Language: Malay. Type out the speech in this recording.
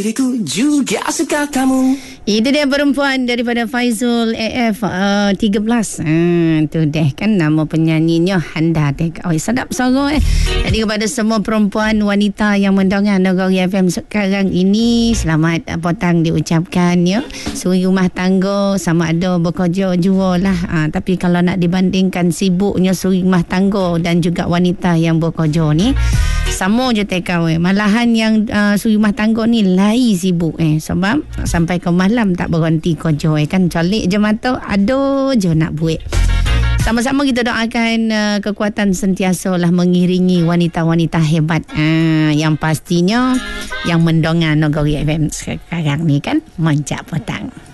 Diriku juga suka kamu. Itu dia perempuan daripada Faizul AF 13. Tu deh kan nama penyanyinya Handa deh. Oh, sedap suara Jadi kepada semua perempuan wanita yang mendengar Nagari FM sekarang ini, selamat petang diucapkan ya. Suri rumah tangga sama ada bekerja jua lah. Tapi kalau nak dibandingkan sibuknya suri rumah tangga dan juga wanita yang bekerja ni, sama je TKW. Malahan yang suri rumah tangga ni lagi sibuk sebab sampai ke malam tak berhenti kerja kan. Colik je mata, ada je nak buat. Sama-sama kita doakan kekuatan sentiasa lah mengiringi wanita-wanita hebat yang pastinya yang mendengar Nagari FM sekarang ni kan. Moncak petang.